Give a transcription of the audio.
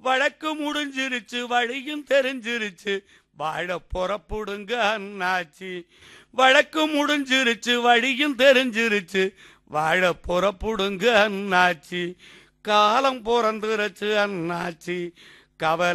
வழக்கு முடிஞ்சிருச்சு வழியும் தெரிஞ்சிருச்சு வாழ புறப்புடுங்க அண்ணாச்சி. வழக்கு முடிஞ்சிருச்சு வழியும் தெரிஞ்சிருச்சு வாழ புறப்புடுங்க அண்ணாச்சி. காலம் பிறந்துருச்சு அண்ணாச்சி கவலை